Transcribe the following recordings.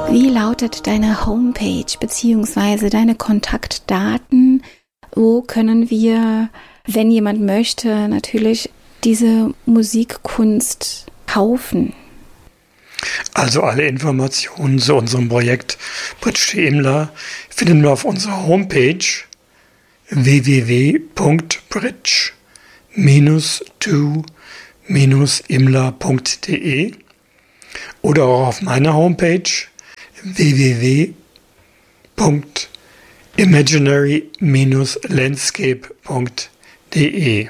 Wie lautet deine Homepage bzw. deine Kontaktdaten? Wo können wir, wenn jemand möchte, natürlich diese Musikkunst kaufen? Also alle Informationen zu unserem Projekt Bridge to Imla finden wir auf unserer Homepage www.bridge-to-imla.de oder auch auf meiner Homepage www.imaginary-landscape.de.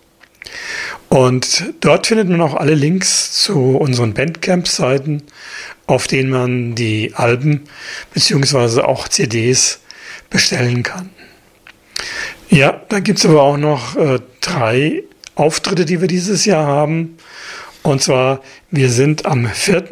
Und dort findet man auch alle Links zu unseren Bandcamp-Seiten, auf denen man die Alben bzw. auch CDs bestellen kann. Ja, da gibt es aber auch noch 3 Auftritte, die wir dieses Jahr haben. Und zwar, wir sind am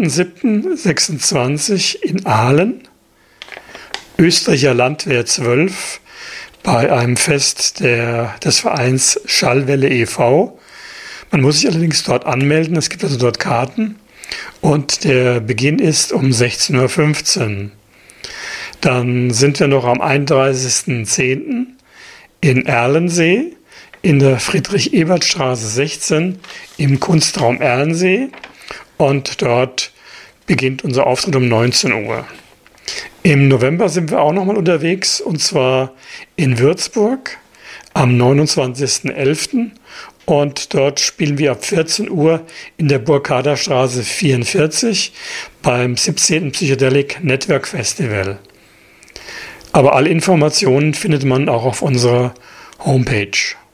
4.7.26 in Aalen, Österreicher Landwehr 12, bei einem Fest des Vereins Schallwelle e.V. Man muss sich allerdings dort anmelden, es gibt also dort Karten und der Beginn ist um 16.15 Uhr. Dann sind wir noch am 31.10. in Erlensee, in der Friedrich-Ebert-Straße 16 im Kunstraum Erlensee und dort beginnt unser Auftritt um 19 Uhr. Im November sind wir auch nochmal unterwegs und zwar in Würzburg am 29.11. und dort spielen wir ab 14 Uhr in der Burgharder Straße 44 beim 17. Psychedelic Network Festival. Aber alle Informationen findet man auch auf unserer Homepage.